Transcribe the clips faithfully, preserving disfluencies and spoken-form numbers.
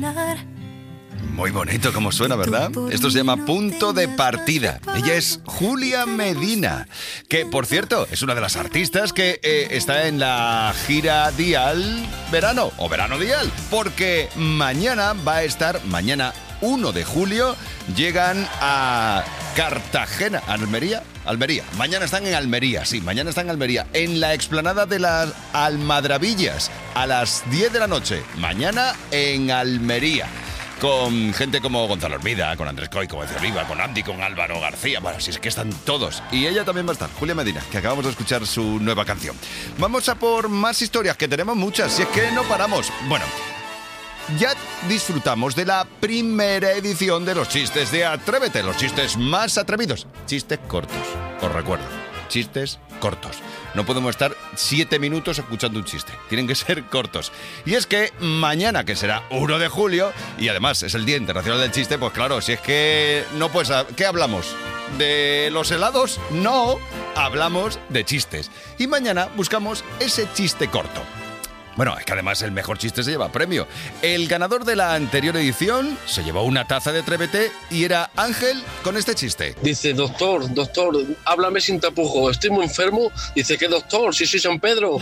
volar. Muy bonito como suena, ¿verdad? Esto se llama Punto de Partida. Ella es Julia Medina, que, por cierto, es una de las artistas que eh, está en la gira Dial Verano, o Verano Dial, porque mañana va a estar, mañana uno de julio, llegan a Cartagena, Almería, Almería. Mañana están en Almería, sí, mañana están en Almería, en la explanada de las Almadrabillas, a las diez de la noche. Mañana en Almería. Con gente como Gonzalo Hermida, con Andrés Coy, como decía Riva, con Andy, con Álvaro García. Bueno, si es que están todos. Y ella también va a estar, Julia Medina, que acabamos de escuchar su nueva canción. Vamos a por más historias, que tenemos muchas, si es que no paramos. Bueno, ya disfrutamos de la primera edición de los chistes de Atrévete, los chistes más atrevidos. Chistes cortos, os recuerdo, chistes cortos. No podemos estar siete minutos escuchando un chiste. Tienen que ser cortos. Y es que mañana, que será uno de julio, y además es el Día Internacional del Chiste, pues claro, si es que no pues, ¿qué hablamos? ¿De los helados? No, hablamos de chistes. Y mañana buscamos ese chiste corto. Bueno, es que además el mejor chiste se lleva premio. El ganador de la anterior edición se llevó una taza de Atrévete y era Ángel con este chiste. Dice, doctor, doctor, háblame sin tapujos, estoy muy enfermo. Dice, ¿qué doctor? Si soy San Pedro.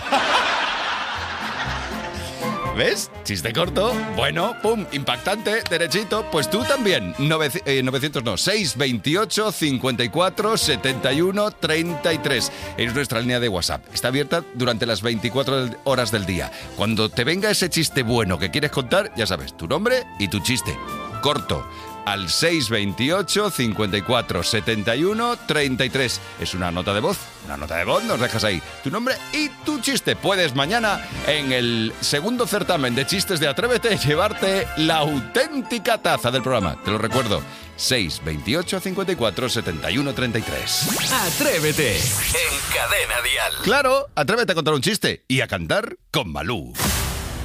¿Ves? Chiste corto, bueno, pum, impactante, derechito. Pues tú también. Nove- eh, novecientos no, seis veintiocho cincuenta y cuatro setenta y uno treinta y tres. Es nuestra línea de WhatsApp. Está abierta durante las veinticuatro horas del día. Cuando te venga ese chiste bueno que quieres contar, ya sabes, tu nombre y tu chiste. Corto. Al seis veintiocho cincuenta y cuatro setenta y uno treinta y tres. Es una nota de voz. Una nota de voz, nos dejas ahí tu nombre y tu chiste. Puedes mañana, en el segundo certamen de chistes de Atrévete, llevarte la auténtica taza del programa. Te lo recuerdo. seis veintiocho cincuenta y cuatro setenta y uno treinta y tres. Atrévete en Cadena Dial. Claro, atrévete a contar un chiste y a cantar con Malú.